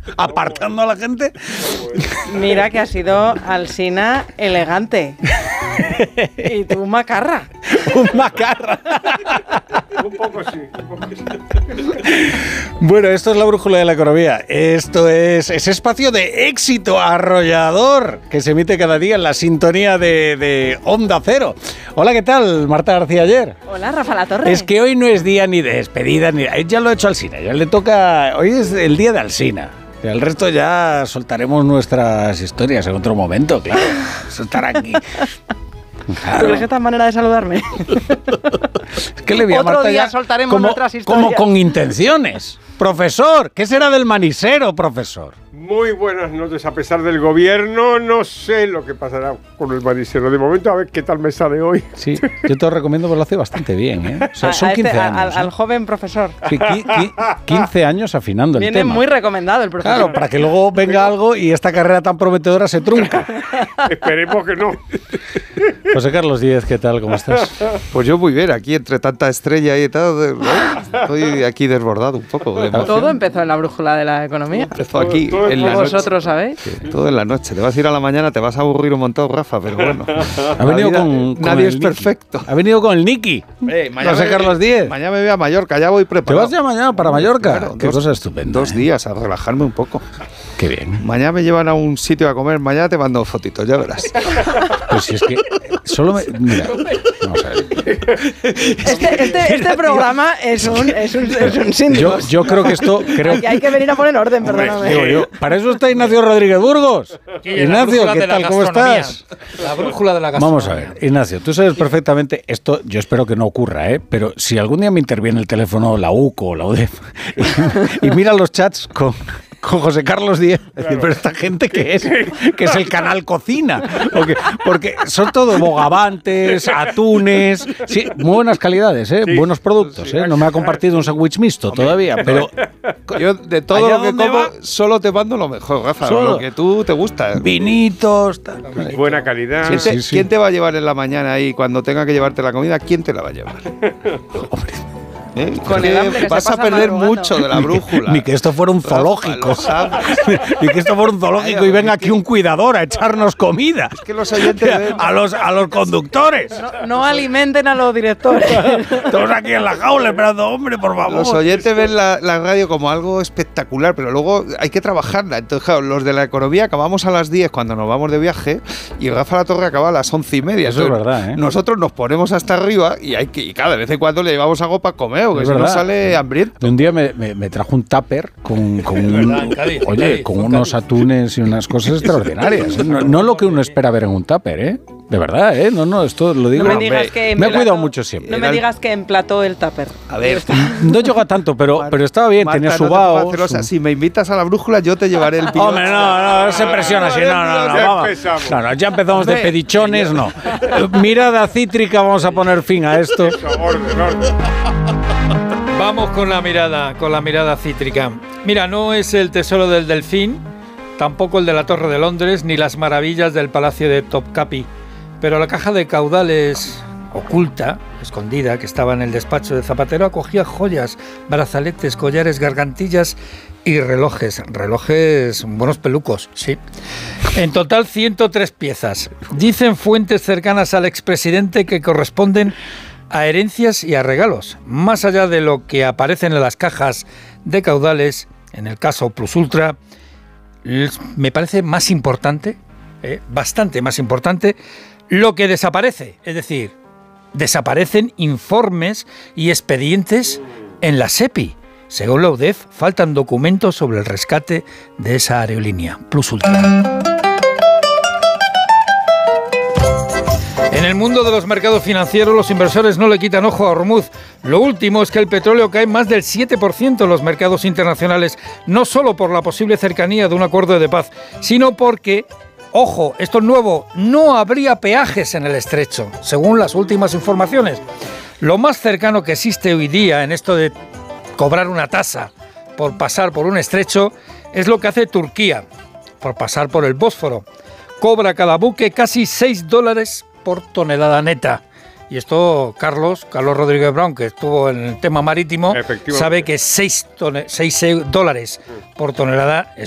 apartando a la gente. Mira que ha sido Alsina elegante. Y tú macarra. Un macarra. Un poco sí. Bueno, esto es la brújula de la economía. Esto es ese espacio de éxito arrollador que se emite cada día en la sintonía de Onda Cero. Hola, ¿qué tal? Marta García Ayer. Hola, Rafa Latorre. Es que hoy no es día ni de despedida, ni ya lo he hecho Alsina, ya le toca. Hoy es el día de Alsina. El resto ya soltaremos nuestras historias en otro momento, claro. Eso estará aquí. Claro. ¿Tú crees que esta manera de saludarme? Es que le vi a Otro Marta día ya soltaremos nuestras historias. como con intenciones. Profesor, ¿qué será del manisero, profesor? Muy buenas noches. A pesar del gobierno, no sé lo que pasará con el manisero. De momento, a ver qué tal me sale hoy. Sí, yo te lo recomiendo porque lo hace bastante bien, ¿eh? O sea, son 15 años. Al joven profesor. Sí, 15 años afinando el tema. Viene muy recomendado el profesor. Claro, para que luego venga algo y esta carrera tan prometedora se trunca. Esperemos que no. José Carlos Díez, ¿qué tal? ¿Cómo estás? Pues yo muy bien, aquí entre tanta estrella y tal, estoy aquí desbordado un poco. De emoción. Todo empezó en la brújula de la economía. Empezó aquí Todo en la noche. Vosotros sabéis. Todo en la noche. Te vas a ir a la mañana, te vas a aburrir un montón, Rafa, pero bueno. Ha venido con nadie el es Niki. perfecto. Ha venido con el Niki. José Carlos Díez. Mañana me voy a Mallorca, ya voy ¿Te preparado. vas ya mañana para Mallorca? Claro, Qué cosa estupenda. 2 días a relajarme un poco. Qué bien. Mañana me llevan a un sitio a comer, mañana te mando fotitos, ya verás. Pues si es que solo me... Mira, vamos a ver. Este programa es un síndico. Yo creo que esto... Aquí hay que venir a poner orden, Hombre, perdóname. digo yo, para eso está Ignacio Rodríguez Burgos. Ignacio, ¿qué tal? ¿Cómo estás? La brújula de la gastronomía. Vamos a ver, Ignacio, tú sabes perfectamente, esto yo espero que no ocurra, pero si algún día me interviene el teléfono la UCO o la UDEF y mira los chats con José Carlos Díez, decir, pero esta gente que es el canal Cocina, porque son todos bogavantes, atunes, sí, muy buenas calidades, Sí, buenos productos, sí, no me ha compartido un sándwich mixto todavía, pero Yo de todo ¿Allá lo que dónde como, va? solo te mando lo mejor, Rafa, Solo. lo que tú te gusta. vinitos, tal. Buena calidad. ¿Quién te va a llevar en la mañana ahí cuando tenga que llevarte la comida? ¿Quién te la va a llevar? Hombre, Con el hambre que se vas a pasa perder madrugando. mucho de la brújula. Ni que esto fuera un zoológico. Lo sabes. Ni que esto fuera un zoológico y venga aquí un cuidador a echarnos comida. Es que los oyentes ven- A los conductores. No alimenten a los directores. Todos aquí en la jaula esperando, hombre, por favor. Los oyentes ven la radio como algo espectacular, pero luego hay que trabajarla. Entonces, claro, los de la economía acabamos a las 10 cuando nos vamos de viaje y Rafa Latorre acaba a las 11:30. Eso es Entonces, verdad, ¿eh? Nosotros nos ponemos hasta arriba y cada vez en cuando le llevamos algo para comer, porque Es si no verdad. sale hambriento. Un día me trajo un tupper con verdad, en Cádiz, oye, Cádiz, con fue en unos Cádiz. atunes y unas cosas extraordinarias. No lo que uno espera ver en un tupper, ¿eh? De verdad, ¿eh? No, esto lo digo. No me digas que me ha cuidado emplató- mucho siempre. No me digas que emplató el tupper. A ver, No llega tanto, pero estaba bien, Marta, tenía no su te pongas vaho. celosa. Si me invitas a la brújula, yo te llevaré el piloto. Hombre, no se presiona así, no, Ya vamos. empezamos. No, ya empezamos de Hombre. pedichones, no. Mirada cítrica, vamos a poner fin a esto. Orden. Vamos con la mirada cítrica. Mira, no es el tesoro del Delfín, tampoco el de la Torre de Londres, ni las maravillas del Palacio de Topkapi, pero la caja de caudales oculta, escondida, que estaba en el despacho de Zapatero, acogía joyas, brazaletes, collares, gargantillas y relojes. Relojes, buenos pelucos, sí. En total 103 piezas. Dicen fuentes cercanas al expresidente que corresponden a herencias y a regalos. Más allá de lo que aparecen en las cajas de caudales, en el caso Plus Ultra, me parece más importante, bastante más importante, lo que desaparece. Es decir, desaparecen informes y expedientes en la SEPI. Según la UDEF, faltan documentos sobre el rescate de esa aerolínea, Plus Ultra. En el mundo de los mercados financieros, los inversores no le quitan ojo a Hormuz. Lo último es que el petróleo cae más del 7% en los mercados internacionales, no solo por la posible cercanía de un acuerdo de paz, sino porque, ojo, esto es nuevo, no habría peajes en el estrecho, según las últimas informaciones. Lo más cercano que existe hoy día en esto de cobrar una tasa por pasar por un estrecho es lo que hace Turquía, por pasar por el Bósforo. Cobra cada buque casi $6 por tonelada neta. Y esto, Carlos Rodríguez Brown, que estuvo en el tema marítimo, sabe que $6 por tonelada es